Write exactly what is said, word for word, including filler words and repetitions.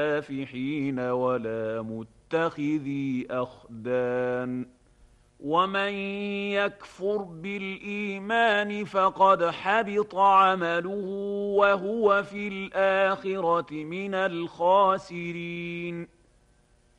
نافحين ولا متخذي أخدان. ومن يكفر بالإيمان فقد حبط عمله وهو في الآخرة من الخاسرين.